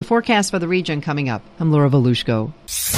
forecast for the region coming up. I'm Laura Volushko.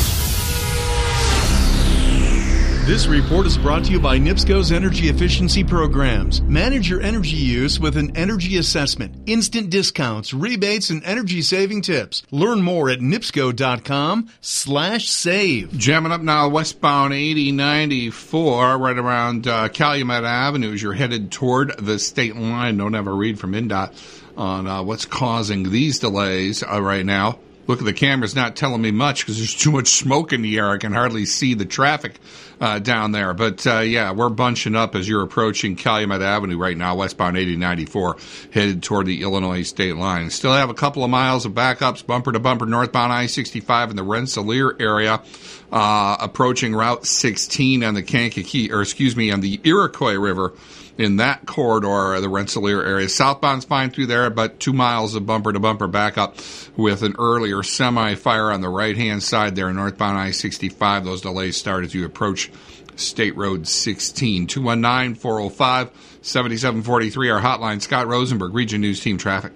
This report is brought to you by NIPSCO's Energy Efficiency Programs. Manage your energy use with an energy assessment, instant discounts, rebates, and energy-saving tips. Learn more at NIPSCO.com/save. Jamming up now, westbound 8094, right around Calumet Avenue as you're headed toward the state line. Don't have a read from INDOT on what's causing these delays right now. Look at the cameras, not telling me much because there's too much smoke in the air. I can hardly see the traffic down there. But, yeah, we're bunching up as you're approaching Calumet Avenue right now, westbound 8094, headed toward the Illinois state line. Still have a couple of miles of backups, bumper to bumper, northbound I-65 in the Rensselaer area, approaching Route 16 on the on the Iroquois River. In that corridor, the Rensselaer area. Southbound's fine through there, but 2 miles of bumper-to-bumper backup with an earlier semi-fire on the right-hand side there, northbound I-65. Those delays start as you approach State Road 16. 219-405-7743, our hotline. Scott Rosenberg, Region News Team Traffic.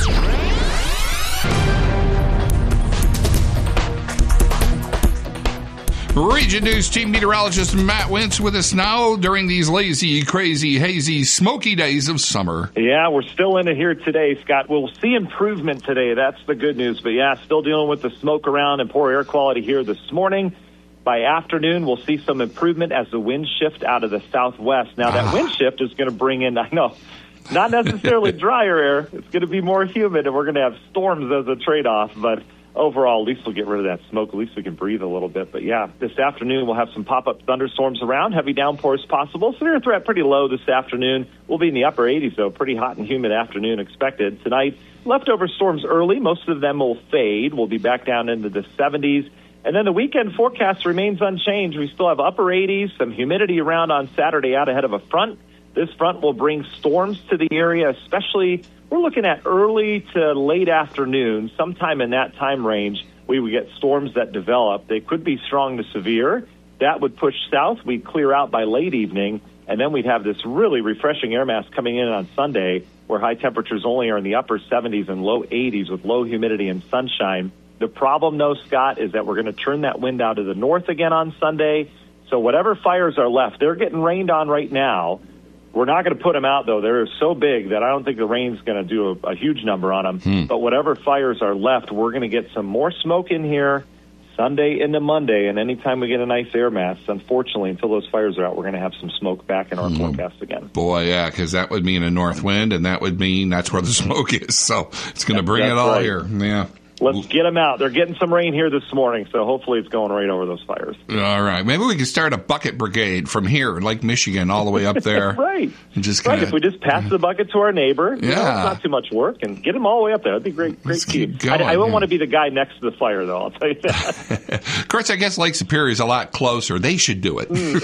Region News Team meteorologist Matt Wintz with us now during these lazy, crazy, hazy, smoky days of summer. Yeah, we're still in it here today, Scott. We'll see improvement today. That's the good news. But, yeah, still dealing with the smoke around and poor air quality here this morning. By afternoon, we'll see some improvement as the winds shift out of the southwest. Now, that wind shift is going to bring in, I know, not necessarily drier air. It's going to be more humid, and we're going to have storms as a trade-off. But overall, at least we'll get rid of that smoke. At least we can breathe a little bit. But, yeah, this afternoon we'll have some pop-up thunderstorms around, heavy downpours possible. Severe threat pretty low this afternoon. We'll be in the upper 80s, though. Pretty hot and humid afternoon expected. Tonight, leftover storms early. Most of them will fade. We'll be back down into the 70s. And then the weekend forecast remains unchanged. We still have upper 80s, some humidity around on Saturday out ahead of a front. This front will bring storms to the area, especially we're looking at early to late afternoon. Sometime in that time range, we would get storms that develop. They could be strong to severe. That would push south. We'd clear out by late evening, and then we'd have this really refreshing air mass coming in on Sunday where high temperatures only are in the upper 70s and low 80s with low humidity and sunshine. The problem, though, Scott, is that we're going to turn that wind out of the north again on Sunday. So whatever fires are left, they're getting rained on right now. We're not going to put them out, though. They're so big that I don't think the rain's going to do a huge number on them. But whatever fires are left, we're going to get some more smoke in here Sunday into Monday. And anytime we get a nice air mass, unfortunately, until those fires are out, we're going to have some smoke back in our forecast again. Boy, yeah, because that would mean a north wind, and that would mean that's where the smoke is. So it's going to bring it all here. Yeah. Let's get them out. They're getting some rain here this morning, so hopefully it's going right over those fires. All right. Maybe we could start a bucket brigade from here in Lake Michigan all the way up there. Right. And just right. If we just pass the bucket to our neighbor, yeah. It's not too much work, and get them all the way up there. That'd be great. Great team. I won't want to be the guy next to the fire, though. I'll tell you that. Of course, I guess Lake Superior is a lot closer. They should do it.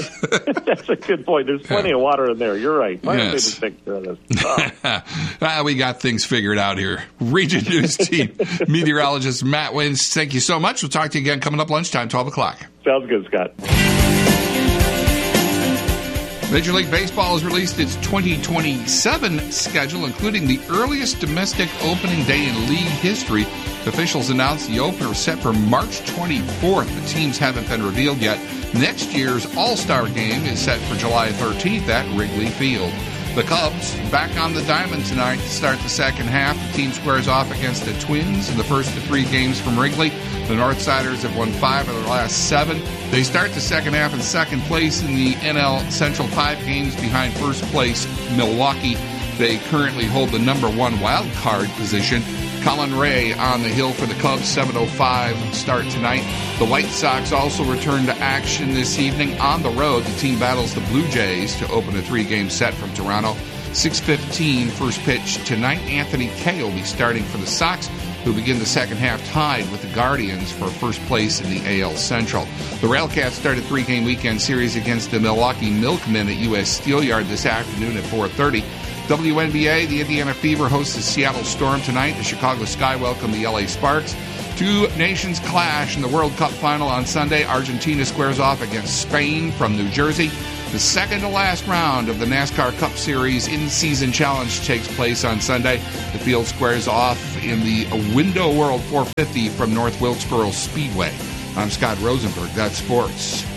That's a good point. There's plenty of water in there. You're right. Why don't they just take care of this? Oh. We got things figured out here. Region News Team meteorologist Matt Wintz, thank you so much. We'll talk to you again coming up lunchtime, 12 o'clock. Sounds good, Scott. Major League Baseball has released its 2027 schedule, including the earliest domestic opening day in league history. Officials announced the opener is set for March 24th. The teams haven't been revealed yet. Next year's All-Star Game is set for July 13th at Wrigley Field. The Cubs back on the diamond tonight to start the second half. The team squares off against the Twins in the first of 3 games from Wrigley. The Northsiders have won 5 of their last 7. They start the second half in second place in the NL Central, 5 games behind first place Milwaukee. They currently hold the number 1 wild card position. Colin Ray on the hill for the Cubs, 7:05 start tonight. The White Sox also return to action this evening on the road. The team battles the Blue Jays to open a 3-game set from Toronto. 6:15 first pitch tonight. Anthony Kay will be starting for the Sox, who begin the second half tied with the Guardians for first place in the AL Central. The Railcats start a 3-game weekend series against the Milwaukee Milkmen at U.S. Steelyard this afternoon at 4:30. WNBA, the Indiana Fever hosts the Seattle Storm tonight. The Chicago Sky welcome the LA Sparks. 2 nations clash in the World Cup final on Sunday. Argentina squares off against Spain from New Jersey. The second to last round of the NASCAR Cup Series in-season challenge takes place on Sunday. The field squares off in the Window World 450 from North Wilkesboro Speedway. I'm Scott Rosenberg. That's sports.